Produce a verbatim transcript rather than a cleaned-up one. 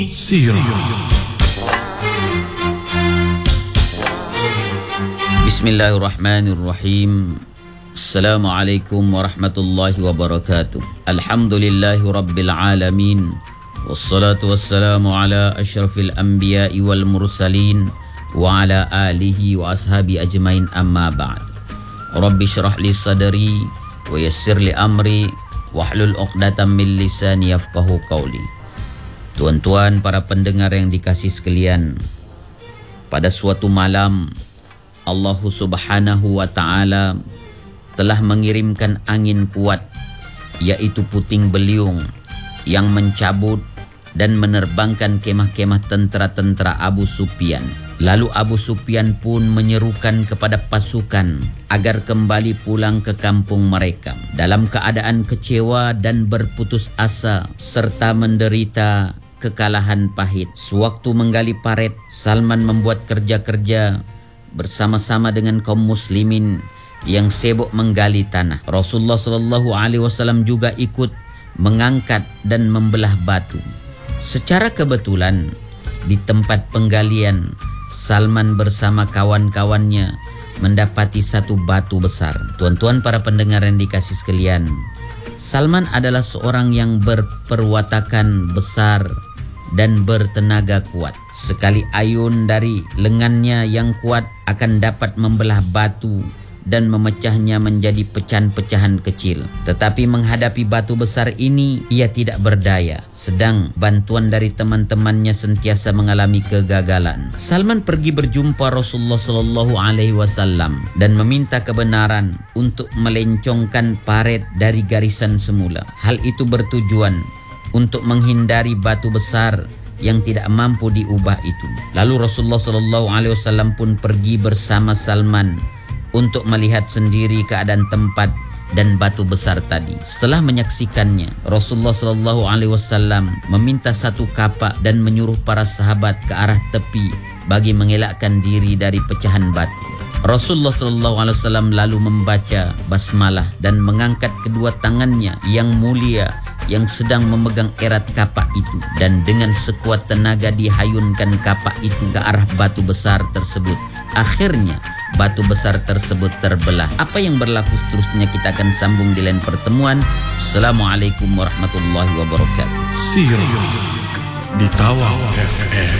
Sirah. Bismillahirrahmanirrahim. Assalamualaikum warahmatullahi wabarakatuh. Alhamdulillahi rabbil alamin. Wassalatu wassalamu ala asyrafil anbiya'i wal mursalin wa ala alihi wa ashabi ajmain, amma ba'd. Rabbi syrah li sadri wa yassir li amri wahlul uqdatam min lisani yafqahu qawli. Tuan-tuan para pendengar yang dikasih sekalian, pada suatu malam Allah Subhanahu wa ta'ala telah mengirimkan angin kuat, yaitu puting beliung, yang mencabut dan menerbangkan kemah-kemah tentera-tentera Abu Sufyan. Lalu Abu Sufyan pun menyerukan kepada pasukan agar kembali pulang ke kampung mereka dalam keadaan kecewa dan berputus asa serta menderita kekalahan pahit. Sewaktu menggali paret, Salman membuat kerja-kerja bersama-sama dengan kaum muslimin yang sibuk menggali tanah. Rasulullah Shallallahu Alaihi Wasallam juga ikut mengangkat dan membelah batu. Secara kebetulan di tempat penggalian, Salman bersama kawan-kawannya mendapati satu batu besar. Tuan-tuan para pendengar yang dikasih sekalian, Salman adalah seorang yang berperwatakan besar dan bertenaga kuat. Sekali ayun dari lengannya yang kuat akan dapat membelah batu dan memecahnya menjadi pecahan-pecahan kecil. Tetapi menghadapi batu besar ini ia tidak berdaya, sedang bantuan dari teman-temannya sentiasa mengalami kegagalan. Salman pergi berjumpa Rasulullah Shallallahu Alaihi Wasallam dan meminta kebenaran untuk melencongkan paret dari garisan semula. Hal itu bertujuan untuk menghindari batu besar yang tidak mampu diubah itu. Lalu Rasulullah Shallallahu Alaihi Wasallam pun pergi bersama Salman untuk melihat sendiri keadaan tempat dan batu besar tadi. Setelah menyaksikannya, Rasulullah Shallallahu Alaihi Wasallam meminta satu kapak dan menyuruh para sahabat ke arah tepi bagi mengelakkan diri dari pecahan batu. Rasulullah Shallallahu Alaihi Wasallam lalu membaca basmalah dan mengangkat kedua tangannya yang mulia yang sedang memegang erat kapak itu, dan dengan sekuat tenaga dihayunkan kapak itu ke arah batu besar tersebut. Akhirnya batu besar tersebut terbelah. Apa yang berlaku seterusnya kita akan sambung di lain pertemuan. Assalamualaikum warahmatullahi wabarakatuh. Sirah di Tawau F M.